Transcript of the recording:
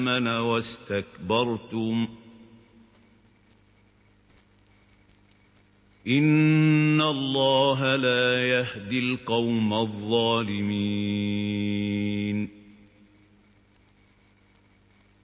آمَنَ وَاسْتَكْبَرْتُمْ إِنَّ اللَّهَ لَا يَهْدِي الْقَوْمَ الظَّالِمِينَ